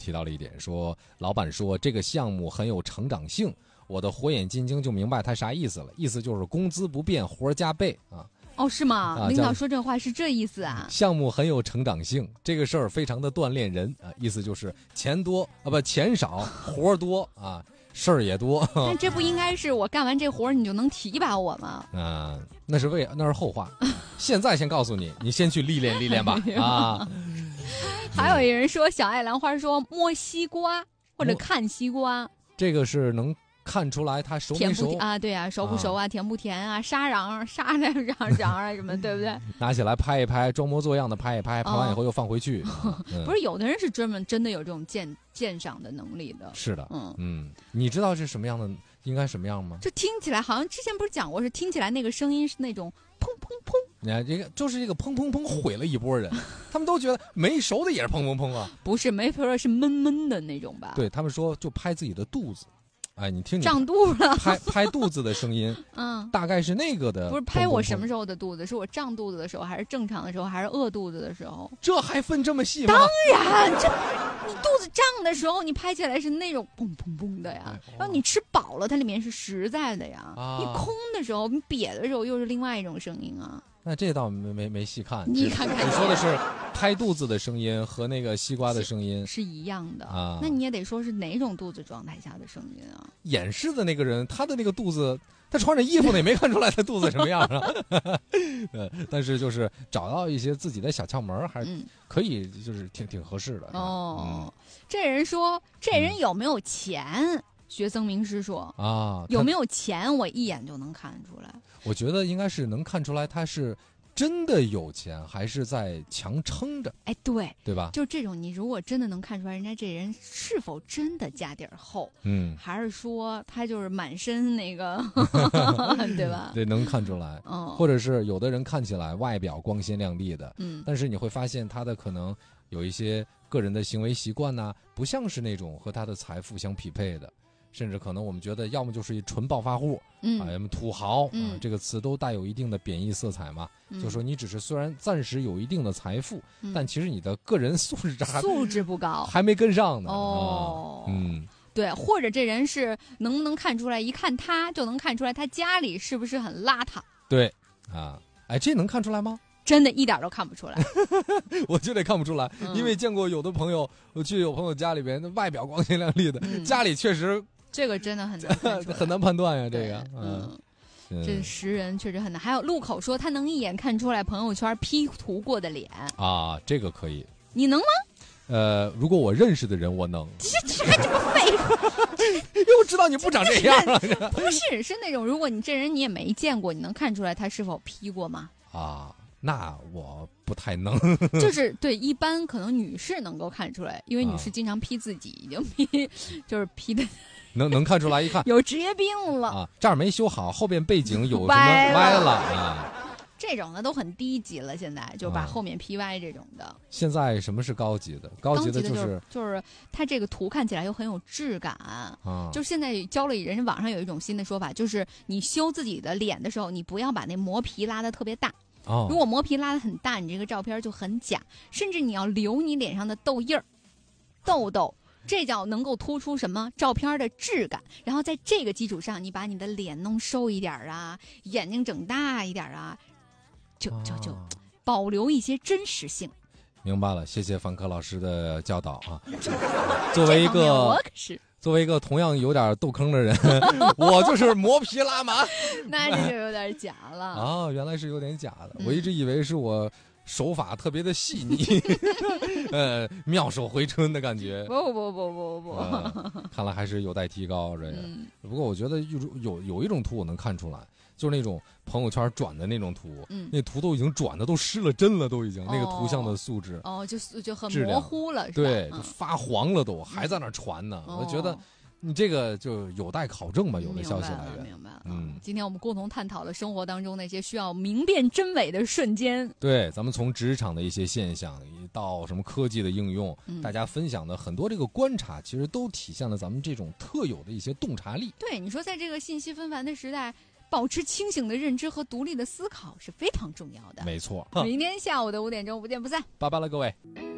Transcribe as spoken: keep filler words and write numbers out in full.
提到了一点，说老板说这个项目很有成长性，我的火眼金睛就明白他啥意思了，意思就是工资不变，活加倍啊。 哦，是吗？ 啊、 领导说这话是这意思啊？ 项目很有成长性，这个事儿非常的锻炼人啊，意思就是钱多啊，不钱少，活多啊。事儿也多， 但这不应该是我干完这活儿你就能提拔我吗？ 啊、呃，那是为那是后话。现在先告诉你，你先去历练历练吧。啊， 还有一人说，小爱兰花说摸西瓜或者看西瓜， 这个是能看出来它熟没熟啊？对啊，熟不熟啊？啊甜不甜啊？沙瓤沙瓤瓤瓤啊什么，对不对？ 拿起来拍一拍，装模作样的拍一拍，拍完以后又放回去。 哦嗯、不是，有的人是专门真的有这种鉴鉴赏的能力的。 是的， 嗯嗯，你知道是什么样的，应该什么样吗？ 就听起来好像之前不是讲过，是听起来那个声音是那种砰砰砰。 你看这个，就是这个砰砰砰毁了一波人，他们都觉得没熟的也是砰砰砰啊。 不是，没说是闷闷的那种吧？ 对他们说，就拍自己的肚子。哎，你听你胀肚了， 拍拍肚子的声音， 嗯， 大概是那个的。 不是拍我什么时候的肚子？是我胀肚子的时候，还是正常的时候，还是饿肚子的时候？ 这还分这么细吗？ 当然，这你肚子胀的时候，你拍起来是那种砰砰砰的呀。哎、然后你吃饱了，它里面是实在的呀。啊、你空的时候，你瘪的时候，又是另外一种声音啊。 那这倒没没没细看， 你看看， 你说的是拍肚子的声音和那个西瓜的声音是, 是一样的啊。 那你也得说是哪种肚子状态下的声音啊？ 演示的那个人，他的那个肚子，他穿着衣服呢，也没看出来他肚子什么样啊。呃，但是就是找到一些自己的小窍门，还是可以，就是挺挺合适的。 哦、 嗯， 这人说，这人有没有钱？嗯、学僧名师说啊， 有没有钱，我一眼就能看出来。 我觉得应该是能看出来他是真的有钱，还是在强撑着。 哎，对， 对吧？ 就这种，你如果真的能看出来人家这人是否真的家底儿厚， 嗯， 还是说他就是满身那个，对吧？ 对，能看出来。 嗯， 或者是有的人看起来外表光鲜亮丽的， 嗯， 但是你会发现他的可能有一些个人的行为习惯呐、啊，不像是那种和他的财富相匹配的。甚至可能我们觉得，要么就是一纯暴发户， 嗯， 啊，要么土豪， 嗯、 啊，这个词都带有一定的贬义色彩嘛。 嗯、 就说你只是虽然暂时有一定的财富， 嗯、 但其实你的个人素质还素质不高， 还没跟上呢。 哦， 啊、嗯， 对，或者这人是能不能看出来？一看他就能看出来他家里是不是很邋遢？ 对，啊，哎，这能看出来吗？ 真的一点都看不出来， 我觉得也看不出来， 嗯、 因为见过有的朋友，我去有朋友家里边，外表光鲜亮丽的， 嗯、 家里确实。 这个真的很难看出来很难判断呀，这个， 嗯， 嗯这识人确实很难。还有路口说他能一眼看出来朋友圈 P 图过的脸啊，这个可以。 你能吗？ 呃，如果我认识的人，我能。 这这还这么废？ 又知道你不长这样了。 不是，是那种如果你这人你也没见过，你能看出来他是否 P 过吗？ 啊。那我不太能， 就是对，一般可能女士能够看出来，因为女士经常 P 自己，已经 P，、啊、就是 P 的， 能能看出来，一看有职业病了啊，这儿没修好，后边背景有什么歪了啊， 这种的都很低级了，现在就把后面 P 歪这种的。 啊、现在什么是高级的？高级的就是就是就是它这个图看起来又很有质感啊，就是现在教了人家网上有一种新的说法，就是你修自己的脸的时候，你不要把那磨皮拉得特别大。 哦、 如果磨皮拉得很大，你这个照片就很假，甚至你要留你脸上的痘印儿、痘痘，这叫能够突出什么照片的质感。然后在这个基础上，你把你的脸弄瘦一点啊，眼睛整大一点啊，就就就保留一些真实性。 明白了，谢谢凡科老师的教导啊。作为一个， 我可是。 作为一个同样有点痘坑的人，我就是磨皮拉麻， 那这就有点假了啊！原来是有点假的， 嗯、 我一直以为是我手法特别的细腻，呃，妙手回春的感觉。 不不不不不、 呃，看来还是有待提高这个。 嗯、 不过我觉得有有有一种图我能看出来，就是那种朋友圈转的那种图， 嗯、 那图都已经转的都失了真了，都已经、哦、那个图像的素质哦，就就很模糊了，是吧？ 对， 嗯、 就发黄了都，还在那传呢。 嗯、 我觉得你这个就有待考证吧，有的消息来源。 明白了， 嗯， 今天我们共同探讨了生活当中那些需要明辨真伪的瞬间。 对，咱们从职场的一些现象到什么科技的应用， 嗯、 大家分享的很多这个观察，其实都体现了咱们这种特有的一些洞察力。 对，你说在这个信息纷繁的时代，保持清醒的认知和独立的思考是非常重要的。 没错， 明天下午的五点钟不见不散， 拜拜了各位。